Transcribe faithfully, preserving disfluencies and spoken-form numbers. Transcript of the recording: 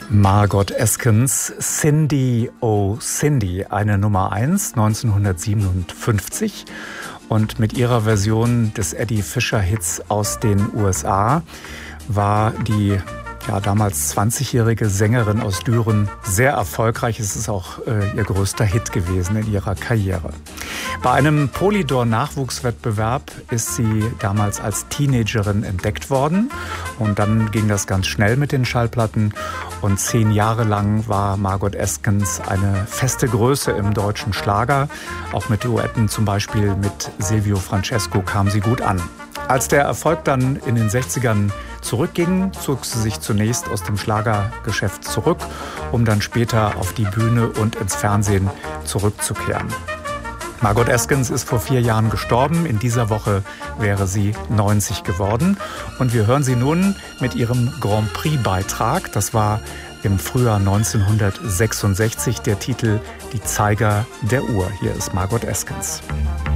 Margot Eskens, Cindy Oh Cindy, eine Nummer eins, neunzehnhundertsiebenundfünfzig. Und mit ihrer Version des Eddie Fisher-Hits aus den U S A war die ja, damals zwanzigjährige Sängerin aus Düren sehr erfolgreich. Es ist auch äh, ihr größter Hit gewesen in ihrer Karriere. Bei einem Polydor-Nachwuchswettbewerb ist sie damals als Teenagerin entdeckt worden. Und dann ging das ganz schnell mit den Schallplatten. Und zehn Jahre lang war Margot Eskens eine feste Größe im deutschen Schlager. Auch mit Duetten, zum Beispiel mit Silvio Francesco, kam sie gut an. Als der Erfolg dann in den sechzigern zurückging, zog sie sich zunächst aus dem Schlagergeschäft zurück, um dann später auf die Bühne und ins Fernsehen zurückzukehren. Margot Eskens ist vor vier Jahren gestorben. In dieser Woche wäre sie neunzig geworden. Und wir hören sie nun mit ihrem Grand Prix-Beitrag. Das war im Frühjahr neunzehnhundertsechsundsechzig der Titel Die Zeiger der Uhr. Hier ist Margot Eskens.